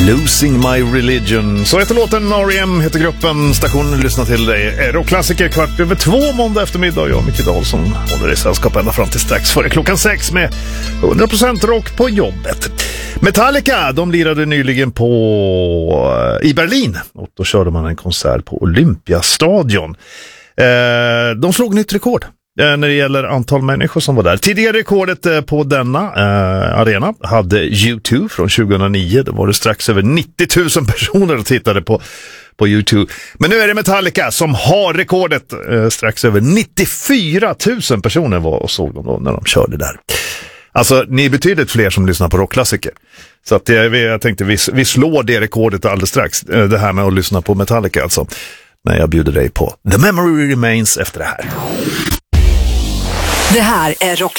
Losing My Religion. Så heter låten, R.E.M. heter gruppen. Stationen lyssnar till dig. Rockklassiker 2:15 måndag eftermiddag. Jag, Micke Dahlsson, håller dig sällskap ända fram till strax före klockan 6 med 100% rock på jobbet. Metallica, de lirade nyligen i Berlin. Och då körde man en konsert på Olympiastadion. De slog nytt rekord när det gäller antal människor som var där. Tidigare rekordet på denna arena hade U2 från 2009. Då var det strax över 90 000 personer som tittade på U2. Men nu är det Metallica som har rekordet. Strax över 94 000 personer var och såg dem då när de körde där. Alltså, ni är betydligt fler som lyssnar på rockklassiker. Så att jag tänkte vi slår det rekordet alldeles strax. Det här med att lyssna på Metallica alltså. När jag bjuder dig på The Memory Remains efter det här. Det här är Rock